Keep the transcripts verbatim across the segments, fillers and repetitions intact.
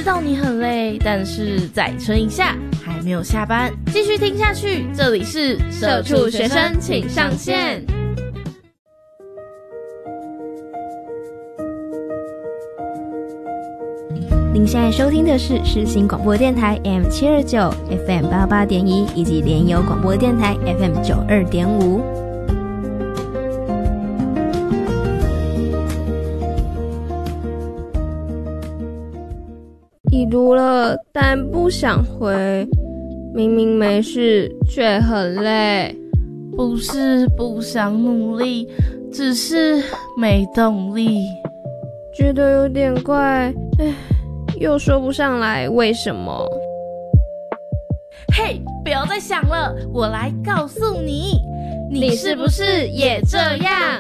道你很累，但是再撑一下，还没有下班，继续听下去。这里是社畜学生请上线。 您现在收听的是世新广播电台 A M 七二九 F M 八八点一以及联友广播电台 F M 九二点五。 已读了，但不想回。明明没事，却很累。 不是不想努力，只是没动力。 觉得有点怪，唉，又说不上来为什么。 嘿，不要再想了，我来告诉你，你是不是也这样？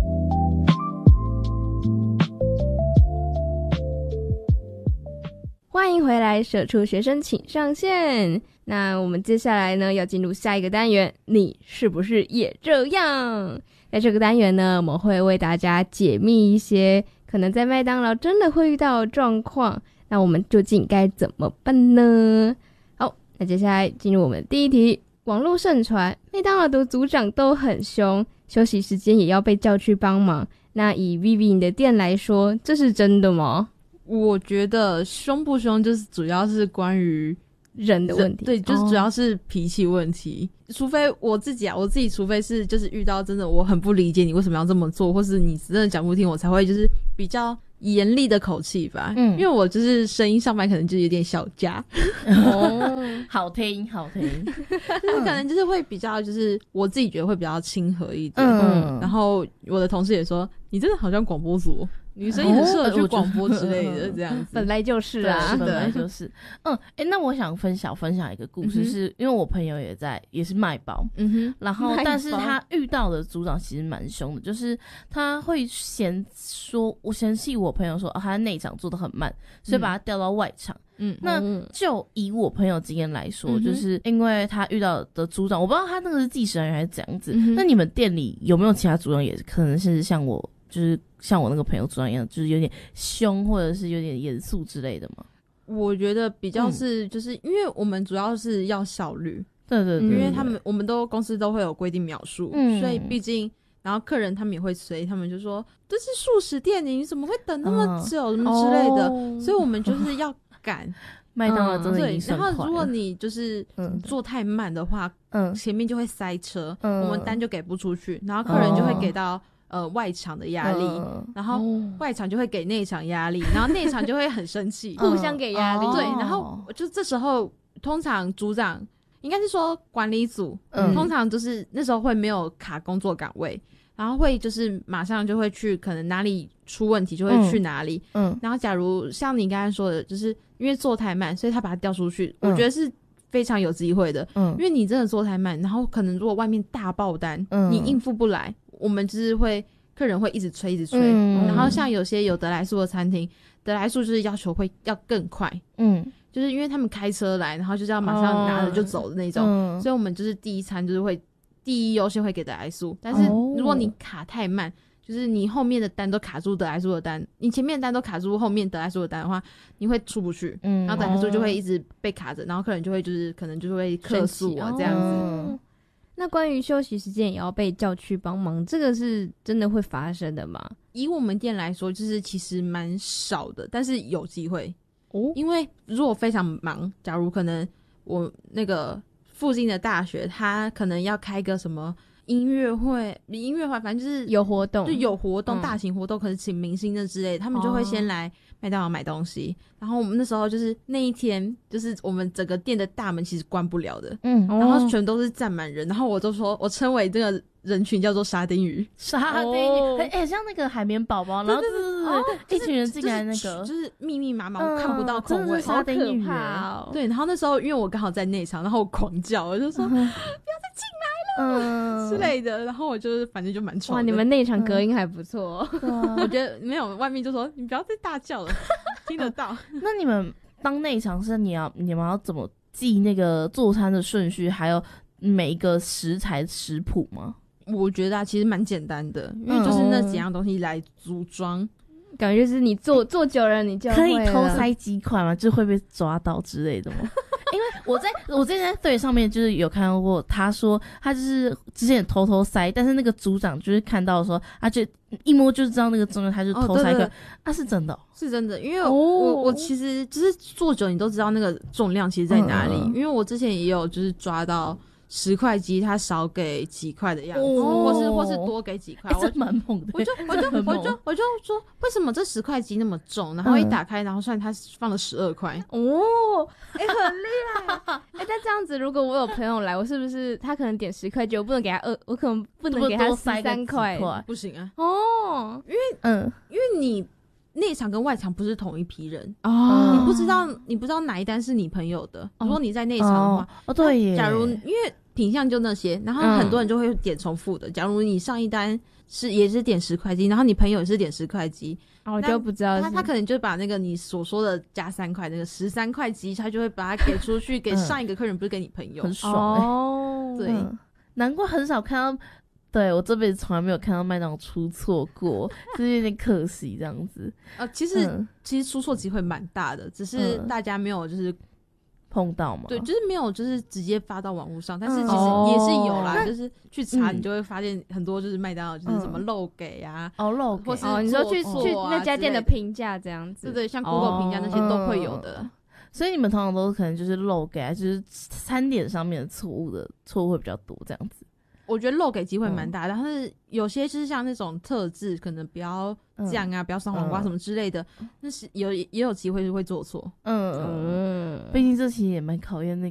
欢迎回来，社畜学生请上线。那我们接下来呢，要进入下一个单元，你是不是也这样？在这个单元呢，我们会为大家解密一些可能在麦当劳真的会遇到的状况，那我们究竟该怎么办呢？好，那接下来进入我们的第一题。网络盛传麦当劳的组长都很凶，休息时间也要被叫去帮忙。那以 Vivi 的店来说，这是真的吗？ 我觉得凶不凶就是主要是关于人的问题， 对，就是主要是脾气问题、哦、除非我自己啊我自己除非是就是遇到真的我很不理解你为什么要这么做，或是你真的讲不听，我才会就是比较严厉的口气吧。嗯，因为我就是声音上班可能就有点小家哦，好听好听就是可能就是会比较就是我自己觉得会比较亲和一点。嗯，然后我的同事也说你真的好像广播组，女生也很适合去广播之类的、哦、这样子。 本来就是啊， 本来就是。嗯，哎、欸，那我想分享分享一个故事，是、嗯、因为我朋友也在，也是卖包，嗯哼，然后但是他遇到的组长其实蛮凶的，就是他会嫌说，我嫌弃我朋友说，哦，他内场做得很慢，所以把他调到外场。嗯，那就以我朋友经验来说、嗯，就是因为他遇到的组长，我不知道他那个是计时人员还是怎样子、嗯。那你们店里有没有其他组长也可能是像我？就是像我那个朋友组长一样，就是有点凶或者是有点严肃之类的吗？ 我觉得比较是、嗯、就是因为我们主要是要效率， 对对对， 因为他们我们都公司都会有规定秒数、嗯、所以毕竟然后客人他们也会催，他们就说这是速食店，你怎么会等那么久、嗯、什么之类的、哦、所以我们就是要赶麦当劳真的已经算快了。 然后如果你就是做太慢的话、嗯、前面就会塞车、嗯、我们单就给不出去，然后客人就会给到、哦呃，外场的压力、嗯，然后外场就会给内场压力、嗯，然后内场就会很生气， 互相给压力、 嗯。对，然后就这时候，通常组长应该是说管理组、嗯，通常就是那时候会没有卡工作岗位，然后会就是马上就会去，可能哪里出问题就会去哪里。嗯，然后假如像你刚才说的，就是因为做太慢，所以他把它调出去、嗯，我觉得是非常有机会的。嗯，因为你真的做太慢，然后可能如果外面大爆单，嗯、你应付不来。我们就是会客人会一直催一直催、嗯、然后像有些有得来速的餐厅，得来速就是要求会要更快，嗯，就是因为他们开车来，然后就是要马上拿着就走的那种、哦、所以我们就是第一餐就是会第一优先会给得来速，但是如果你卡太慢，就是你后面的单都卡住得来速的单，你前面的单都卡住后面得来速的单的话，你会出不去，嗯，然后得来速就会一直被卡着，然后客人就会就是可能就会客诉啊这样子、哦。 那关于休息时间也要被叫去帮忙，这个是真的会发生的吗？ 以我们店来说，就是其实蛮少的，但是有机会哦。因为如果非常忙，假如可能我那个附近的大学，他可能要开个什么音乐会，音乐会反正就是有活动， 就有活动、嗯，大型活动，可能请明星的之类的，他们就会先来麦当劳买东西。哦、然后我们那时候就是那一天，就是我们整个店的大门其实关不了的，嗯，然后全都是站满人，然后我就说我称为这个人群叫做沙丁鱼， 沙丁鱼，哎、哦欸，像那个海绵宝宝，然后就是哦、一群人进来那个， 就是、就是密密麻麻，我看不到空位， 沙丁鱼哦。对，然后那时候因为我刚好在内场，然后我狂叫，我就说、嗯、不要再进来了。嗯之类的，然后我就是反正就蛮吵的。 哇，你们内场隔音还不错、 嗯、我觉得没有，外面就说你不要再大叫了听得到。 那你们当内场是你要你们要怎么记那个做餐的顺序，还有每一个食材食谱吗？ 我觉得啊其实蛮简单的，因为就是那几样东西来组装、嗯、 感觉就是你做做久了，你就可以偷塞鸡块吗？就会被抓到之类的吗？因为我在我之前在对上面就是有看到过，他说他就是之前偷偷塞，但是那个组长就是看到的时候，他就一摸就知道那个重量，他就偷塞一个，那、哦啊、是真的、哦， 是真的，因为我、哦、我其实就是做久，你都知道那个重量其实在哪里，嗯、因为我之前也有就是抓到。十块鸡，他少给几块的样子，哦、或是或是多给几块， 欸、我蛮猛的。 我就我就我就我就说，为什么这十块鸡那么重？然后一打开，嗯、然后算他放了十二块。 哦，哎、欸，很厉害。哎、欸，但这样子，如果我有朋友来，我是不是他可能点十块鸡，我不能给他二，我可能不能给他十三块， 不行啊。 哦， 因为嗯，因为你。内场跟外场不是同一批人哦， 你不知道你不知道哪一单是你朋友的。如果你在内场的话， 哦，哦对耶， 假如因为品项就那些，然后很多人就会点重复的。嗯、假如你上一单是也是点十块鸡，然后你朋友也是点十块鸡， 哦，我就不知道他他可能就把那个你所说的加三块那个十三块鸡，他就会把它给出去给上一个客人，嗯、不是给你朋友， 很爽、欸、 哦。 对、 嗯，难怪很少看到。对，我这辈子从来没有看到麦当劳出错过，就是有点可惜这样子。 呃，其实、嗯、其实出错机会蛮大的，只是大家没有就是、嗯、 碰到嘛。 对，就是没有就是直接发到网络上，但是其实也是有啦，嗯、就是去查你就会发现很多就是麦当劳就是什么漏给啊， 嗯、哦漏给， 或是哦你说去去那家店的评价这样子， 对对，像 Google 评价那些都会有的。 嗯所以你们通常都可能就是漏给，就是餐点上面的错误的错误会比较多这样子。 我觉得漏给机会蛮大的，但是有些就是像那种特制，可能不要酱啊，嗯、不要酸黄瓜什么之类的，那、嗯、是有也有机会是会做错。 嗯嗯，毕竟这期也蛮考验那